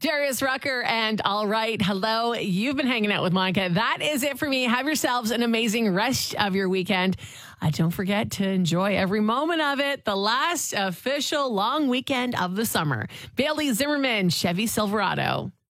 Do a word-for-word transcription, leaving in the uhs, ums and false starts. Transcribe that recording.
Darius Rucker and All Right. Hello. You've been hanging out with Monica. That is it for me. Have yourselves an amazing rest of your weekend. Uh, don't forget to enjoy every moment of it. The last official long weekend of the summer. Bailey Zimmerman, Chevy Silverado.